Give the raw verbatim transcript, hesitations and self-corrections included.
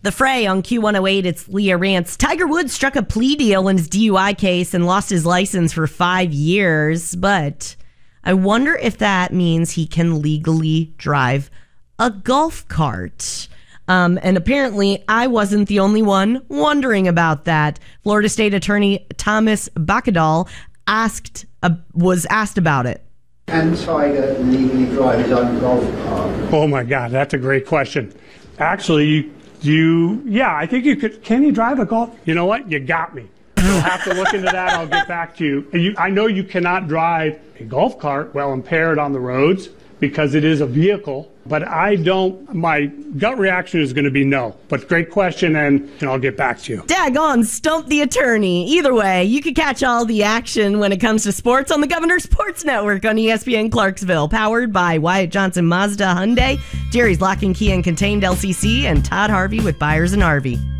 The Fray on Q one oh eight, it's Leah Rance. Tiger Woods struck a plea deal in his D U I case and lost his license for five years, but I wonder if that means he can legally drive a golf cart. Um, and apparently I wasn't the only one wondering about that. Florida State Attorney Thomas Bacadal asked, uh, was asked about it. Can Tiger legally drive his own golf cart? Oh my God, that's a great question. Actually, you You, yeah, I think you could. Can you drive a golf? You know what? You got me. We'll have to look into that. I'll get back to you. you. I know you cannot drive a golf cart while impaired on the roads because it is a vehicle, but I don't, my gut reaction is going to be no. But great question, and, and I'll get back to you. Daggone, stump the attorney. Either way, you can catch all the action when it comes to sports on the Governor Sports Network on E S P N Clarksville, powered by Wyatt Johnson Mazda Hyundai, Jerry's Lock and Key and Contained L C C, and Todd Harvey with Buyers and R V.